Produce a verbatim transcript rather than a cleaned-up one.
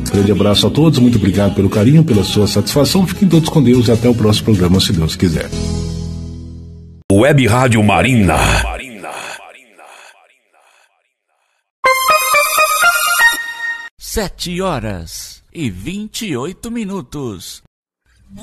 Grande abraço a todos, muito obrigado pelo carinho, pela sua satisfação. Fiquem todos com Deus e até o próximo programa, se Deus quiser. Web Rádio Marina. Sete horas e vinte e oito minutos.